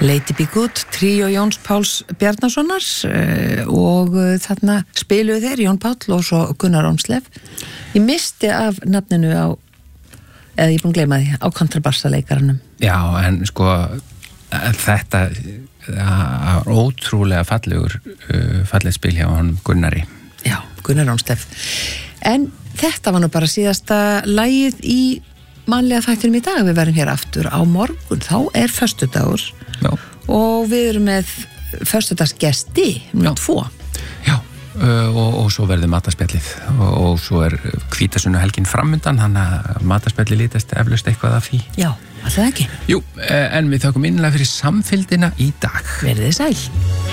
Lady Be Good, tríó Jóns Páls Bjarnasonar og þarna spiluðu þeir Jón Páll og svo Gunnar Ormslev. Ég misti af nafninu á, eða ég er búin að gleyma því, á kontrabassaleikaranum. Já, en sko þetta er ótrúlega falleg spil hjá honum Gunnari. Já, Gunnar Ormslev. En þetta var nú bara síðasta lagið í mannlega þættinum í dag. Við verðum hér aftur á morgun, þá er föstudagur. Já. Og við erum með föstudagsgesti, númer 2. Já, og svo verður matarspjallið og svo er hvítasunnuhelgin framundan, þannig að matarspjallið lítast eflaust eitthvað af því. Já, það ekki. Jú, en við þökkum innlega fyrir samfylgdina í dag. Verðið sæl.